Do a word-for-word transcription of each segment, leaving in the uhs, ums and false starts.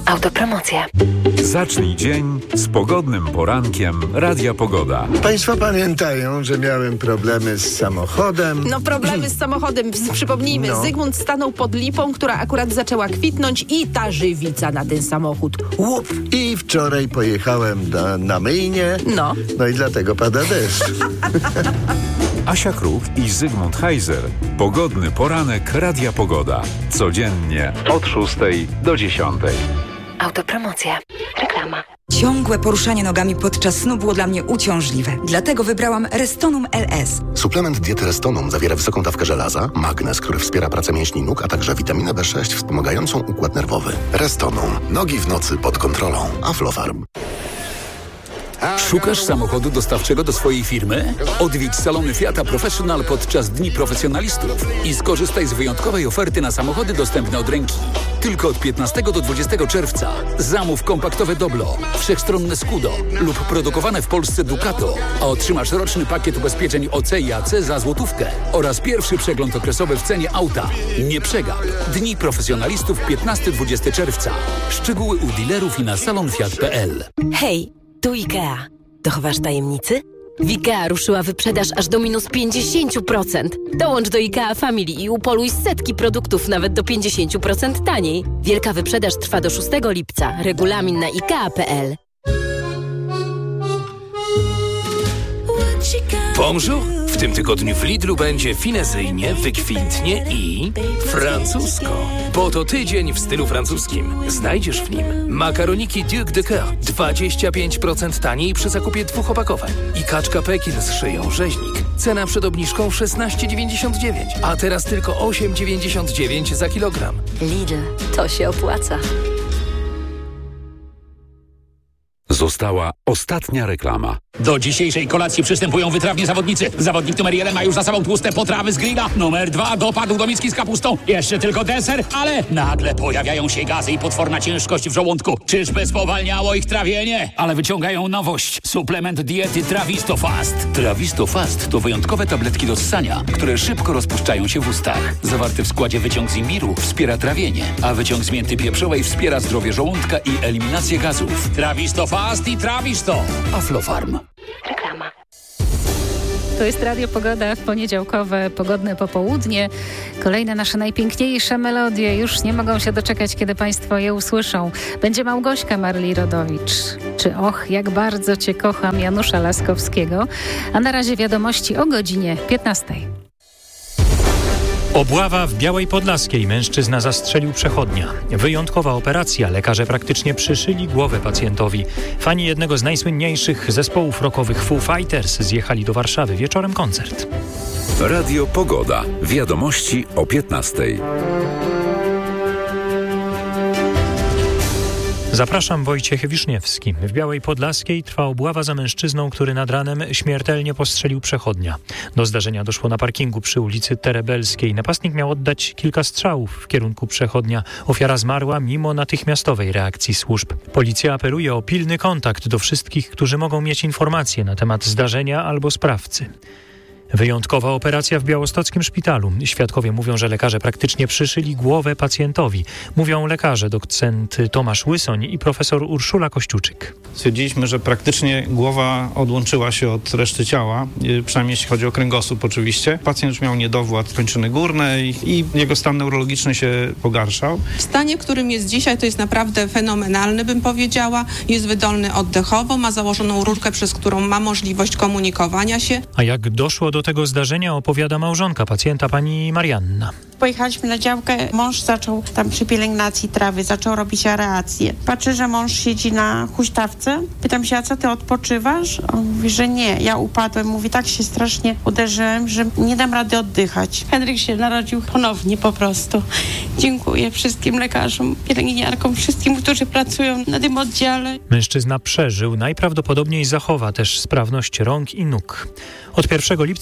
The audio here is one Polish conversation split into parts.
Autopromocja. Zacznij dzień z pogodnym porankiem Radia Pogoda. Państwo pamiętają, że miałem problemy z samochodem. No problemy z samochodem, przypomnijmy, No. Zygmunt stanął pod lipą, która akurat zaczęła kwitnąć i ta żywica na ten samochód. Łup! I wczoraj pojechałem na, na myjnię. No. No i dlatego pada deszcz. Asia Kruch i Zygmunt Heiser. Pogodny poranek Radia Pogoda. Codziennie od szóstej do dziesiątej. Autopromocja. Reklama. Ciągłe poruszanie nogami podczas snu było dla mnie uciążliwe. Dlatego wybrałam Restonum L S. Suplement diety Restonum zawiera wysoką dawkę żelaza, magnez, który wspiera pracę mięśni nóg, a także witaminę B sześć wspomagającą układ nerwowy. Restonum. Nogi w nocy pod kontrolą. Aflofarm. Szukasz samochodu dostawczego do swojej firmy? Odwiedź salony Fiata Professional podczas Dni Profesjonalistów i skorzystaj z wyjątkowej oferty na samochody dostępne od ręki. Tylko od piętnastego do dwudziestego czerwca zamów kompaktowe Doblo, wszechstronne Scudo lub produkowane w Polsce Ducato, a otrzymasz roczny pakiet ubezpieczeń O C i A C za złotówkę oraz pierwszy przegląd okresowy w cenie auta. Nie przegap. Dni Profesjonalistów piętnastego do dwudziestego czerwca. Szczegóły u dealerów i na salon fiat kropka p l. Hej, tu IKEA. Dochowasz tajemnicy? W IKEA ruszyła wyprzedaż aż do minus pięćdziesiąt procent. Dołącz do IKEA Family i upoluj setki produktów nawet do pięćdziesiąt procent taniej. Wielka wyprzedaż trwa do szóstego lipca. Regulamin na ikea kropka p l. Bonjour! W tym tygodniu w Lidlu będzie finezyjnie, wykwintnie i francusko. Bo to tydzień w stylu francuskim. Znajdziesz w nim makaroniki Duc de Coeur dwadzieścia pięć procent taniej przy zakupie dwóch opakowań i kaczka Pekin z szyją rzeźnik. Cena przed obniżką szesnaście dziewięćdziesiąt dziewięć, a teraz tylko osiem dziewięćdziesiąt dziewięć za kilogram. Lidl, to się opłaca. Została ostatnia reklama. Do dzisiejszej kolacji przystępują wytrawni zawodnicy. Zawodnik numer jeden ma już za sobą tłuste potrawy z grilla. Numer dwa dopadł do miski z kapustą. Jeszcze tylko deser, ale nagle pojawiają się gazy i potworna ciężkość w żołądku. Czyżby spowalniało ich trawienie? Ale wyciągają nowość. Suplement diety Trawisto Fast. Trawisto Fast to wyjątkowe tabletki do ssania, które szybko rozpuszczają się w ustach. Zawarty w składzie wyciąg z imbiru wspiera trawienie, a wyciąg z mięty pieprzowej wspiera zdrowie żołądka i eliminację gazów. Trawisto Fast i Trawisto. Aflofarm. Reklama. To jest Radio Pogoda w poniedziałkowe, pogodne popołudnie. Kolejne nasze najpiękniejsze melodie. Już nie mogą się doczekać, kiedy Państwo je usłyszą. Będzie Małgośka Marli-Rodowicz. Czy och, jak bardzo Cię kocham, Janusza Laskowskiego. A na razie wiadomości o godzinie piętnastej. Obława w Białej Podlaskiej. Mężczyzna zastrzelił przechodnia. Wyjątkowa operacja. Lekarze praktycznie przyszyli głowę pacjentowi. Fani jednego z najsłynniejszych zespołów rockowych Foo Fighters zjechali do Warszawy. Wieczorem koncert. Radio Pogoda. Wiadomości o piętnastej. Zapraszam, Wojciech Wiszniewski. W Białej Podlaskiej trwa obława za mężczyzną, który nad ranem śmiertelnie postrzelił przechodnia. Do zdarzenia doszło na parkingu przy ulicy Terebelskiej. Napastnik miał oddać kilka strzałów w kierunku przechodnia. Ofiara zmarła mimo natychmiastowej reakcji służb. Policja apeluje o pilny kontakt do wszystkich, którzy mogą mieć informacje na temat zdarzenia albo sprawcy. Wyjątkowa operacja w białostockim szpitalu. Świadkowie mówią, że lekarze praktycznie przyszyli głowę pacjentowi. Mówią lekarze docent Tomasz Łysoń i profesor Urszula Kościuczyk. Stwierdziliśmy, że praktycznie głowa odłączyła się od reszty ciała, przynajmniej jeśli chodzi o kręgosłup oczywiście. Pacjent już miał niedowład kończyny górnej i jego stan neurologiczny się pogarszał. W stanie, w którym jest dzisiaj, to jest naprawdę fenomenalny, bym powiedziała. Jest wydolny oddechowo, ma założoną rurkę, przez którą ma możliwość komunikowania się. A jak doszło do tego zdarzenia, opowiada małżonka pacjenta, pani Marianna. Pojechaliśmy na działkę, mąż zaczął tam przy pielęgnacji trawy, zaczął robić aerację. Patrzę, że mąż siedzi na huśtawce. Pytam się, a co ty odpoczywasz? On mówi, że nie, ja upadłem. Mówi, tak się strasznie uderzyłem, że nie dam rady oddychać. Henryk się narodził ponownie po prostu. Dziękuję wszystkim lekarzom, pielęgniarkom, wszystkim, którzy pracują na tym oddziale. Mężczyzna przeżył, najprawdopodobniej zachowa też sprawność rąk i nóg. Od pierwszego lipca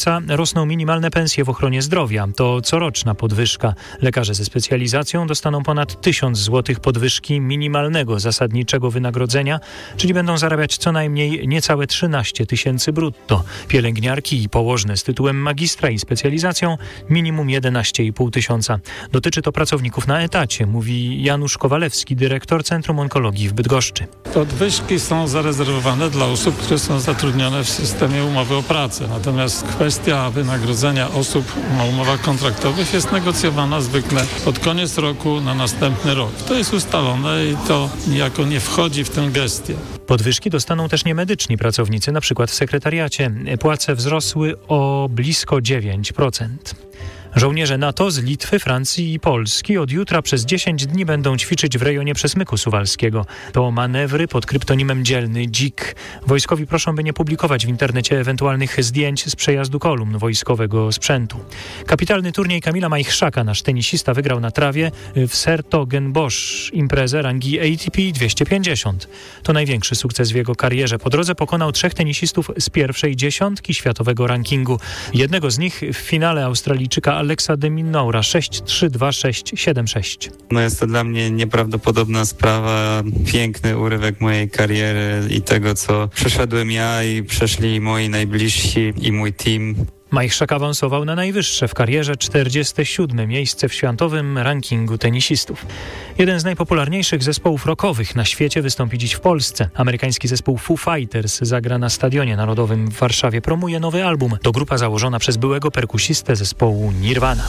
czerwca rosną minimalne pensje w ochronie zdrowia. To coroczna podwyżka. Lekarze ze specjalizacją dostaną ponad tysiąc złotych podwyżki minimalnego zasadniczego wynagrodzenia, czyli będą zarabiać co najmniej niecałe trzynaście tysięcy brutto. Pielęgniarki i położne z tytułem magistra i specjalizacją minimum jedenaście i pół tysiąca. Dotyczy to pracowników na etacie, mówi Janusz Kowalewski, dyrektor Centrum Onkologii w Bydgoszczy. Podwyżki są zarezerwowane dla osób, które są zatrudnione w systemie umowy o pracę. Natomiast kwestia wynagrodzenia osób na umowach kontraktowych jest negocjowana zwykle pod koniec roku na następny rok. To jest ustalone i to niejako nie wchodzi w tę gestię. Podwyżki dostaną też niemedyczni pracownicy, na przykład w sekretariacie. Płace wzrosły o blisko dziewięć procent. Żołnierze NATO z Litwy, Francji i Polski od jutra przez dziesięć dni będą ćwiczyć w rejonie Przesmyku Suwalskiego. To manewry pod kryptonimem Dzielny Dzik. Wojskowi proszą, by nie publikować w internecie ewentualnych zdjęć z przejazdu kolumn wojskowego sprzętu. Kapitalny turniej Kamila Majchrzaka, nasz tenisista, wygrał na trawie w Sertogenbosch imprezę rangi A T P dwieście pięćdziesiąt. To największy sukces w jego karierze. Po drodze pokonał trzech tenisistów z pierwszej dziesiątki światowego rankingu. Jednego z nich w finale Australijczyka Alexa de Minaura sześć trzy dwa sześć siedem sześć. No jest to dla mnie nieprawdopodobna sprawa, piękny urywek mojej kariery i tego, co przeszedłem ja i przeszli moi najbliżsi i mój team. Majchrzak awansował na najwyższe w karierze czterdzieste siódme miejsce w światowym rankingu tenisistów. Jeden z najpopularniejszych zespołów rockowych na świecie wystąpi dziś w Polsce. Amerykański zespół Foo Fighters zagra na Stadionie Narodowym w Warszawie. Promuje nowy album. To grupa założona przez byłego perkusistę zespołu Nirvana.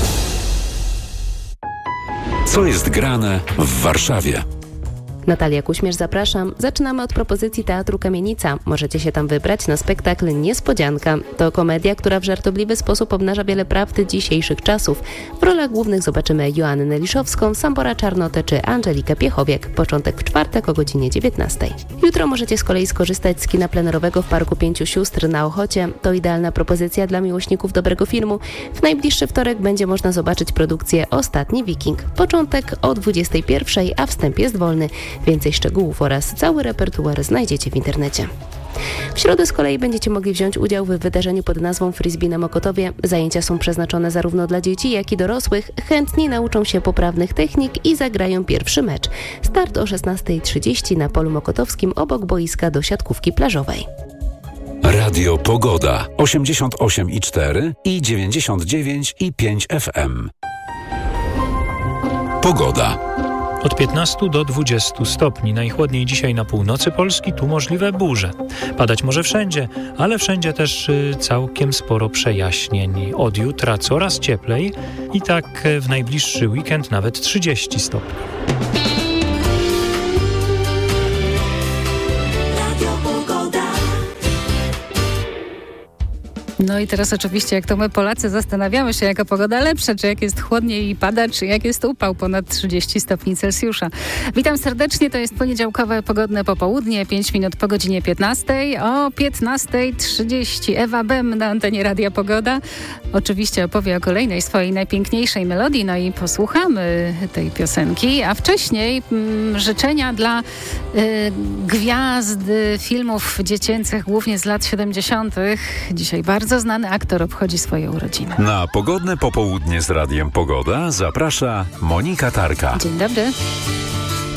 Co jest grane w Warszawie? Natalia Kuśmierz, zapraszam. Zaczynamy od propozycji Teatru Kamienica. Możecie się tam wybrać na spektakl Niespodzianka. To komedia, która w żartobliwy sposób obnaża wiele prawdy dzisiejszych czasów. W rolach głównych zobaczymy Joannę Liszowską, Sambora Czarnotę czy Angelikę Piechowiak. Początek w czwartek o godzinie dziewiętnastej. Jutro możecie z kolei skorzystać z kina plenerowego w Parku Pięciu Sióstr na Ochocie. To idealna propozycja dla miłośników dobrego filmu. W najbliższy wtorek będzie można zobaczyć produkcję Ostatni Wiking. Początek o dwudziestej pierwszej, a wstęp jest wolny. Więcej szczegółów oraz cały repertuar znajdziecie w internecie. W środę z kolei będziecie mogli wziąć udział w wydarzeniu pod nazwą Frisbee na Mokotowie. Zajęcia są przeznaczone zarówno dla dzieci, jak i dorosłych. Chętni nauczą się poprawnych technik i zagrają pierwszy mecz. Start o szesnastej trzydzieści na polu mokotowskim obok boiska do siatkówki plażowej. Radio Pogoda osiemdziesiąt osiem i cztery i dziewięćdziesiąt dziewięć i pięć F M. Pogoda. Od piętnastu do dwudziestu stopni. Najchłodniej dzisiaj na północy Polski, tu możliwe burze. Padać może wszędzie, ale wszędzie też y, całkiem sporo przejaśnień. Od jutra coraz cieplej i tak w najbliższy weekend nawet trzydzieści stopni. No i teraz oczywiście, jak to my Polacy zastanawiamy się, jaka pogoda lepsza, czy jak jest chłodniej i pada, czy jak jest upał ponad trzydzieści stopni Celsjusza. Witam serdecznie, to jest poniedziałkowe pogodne popołudnie, pięć minut po godzinie piętnastej. O piętnastej trzydzieści Ewa Bem na antenie Radia Pogoda. Oczywiście opowie o kolejnej swojej najpiękniejszej melodii, no i posłuchamy tej piosenki, a wcześniej mm, życzenia dla y, gwiazd filmów dziecięcych, głównie z lat siedemdziesiątych. Dzisiaj bardzo Bardzo znany aktor obchodzi swoje urodziny. Na pogodne popołudnie z Radiem Pogoda zaprasza Monika Tarka. Dzień dobry.